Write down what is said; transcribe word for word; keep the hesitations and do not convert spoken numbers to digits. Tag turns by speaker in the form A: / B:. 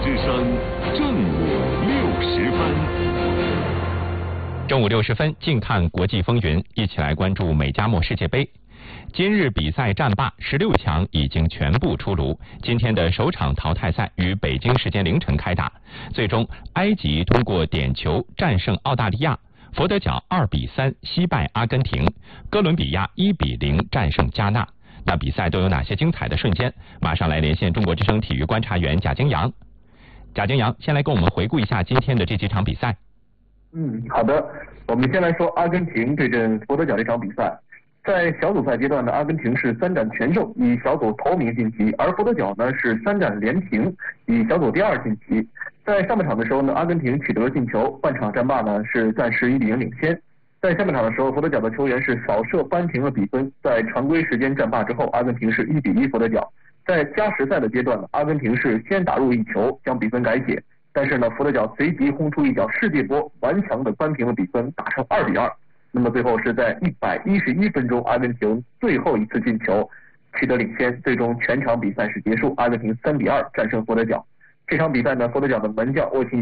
A: 之声正午六时分。
B: 正午六十分，近看国际风云，一起来关注美加墨世界杯。今日比赛战罢，十六强已经全部出炉。今天的首场淘汰赛于北京时间凌晨开打，最终埃及通过点球战胜澳大利亚，佛得角二比三惜败阿根廷，哥伦比亚一比零战胜加纳。那比赛都有哪些精彩的瞬间？马上来连线中国之声体育观察员贾京阳。贾京阳，先来跟我们回顾一下今天的这几场比赛。
C: 嗯，好的，我们先来说阿根廷对阵佛得角这场比赛。在小组赛阶段呢，阿根廷是三战全胜，以小组头名晋级，而佛得角呢是三战连平，以小组第二晋级。在上半场的时候呢，阿根廷取得了进球，半场战罢呢是暂时一比零领先。在下半场的时候，佛得角的球员是扫射扳平了比分。在常规时间战罢之后，阿根廷是一比一佛得角。在加时赛的阶段呢，阿根廷是先打入一球，将比分改写。但是呢，佛得角随即轰出一脚世界波，顽强的扳平了比分，打成二比二。那么最后是在一百一十一分钟，阿根廷最后一次进球，取得领先，最终全场比赛是结束，阿根廷三比二战胜佛得角。这场比赛呢，佛得角的门将沃钦